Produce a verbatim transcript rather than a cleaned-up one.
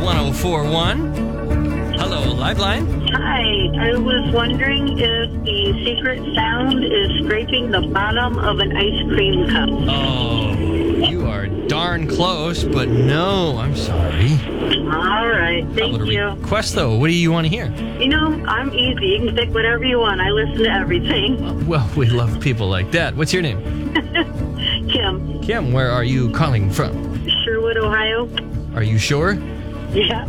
one oh four point one. Hello, Liveline. Hi, I was wondering if the secret sound is scraping the bottom of an ice cream cup. Oh, you are darn close, but no, I'm sorry. All right, thank you. Request, though, what do you want to hear? You know, I'm easy. You can pick whatever you want. I listen to everything. Uh, well, we love people like that. What's your name? Kim. Kim, where are you calling from? Sherwood, Ohio. Are you sure? Yeah.